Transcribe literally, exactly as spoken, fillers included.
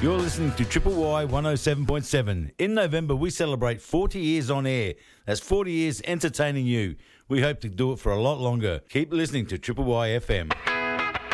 You're listening to Triple Y one oh seven point seven. In November, we celebrate forty years on air. That's forty years entertaining you. We hope to do it for a lot longer. Keep listening to Triple Y F M.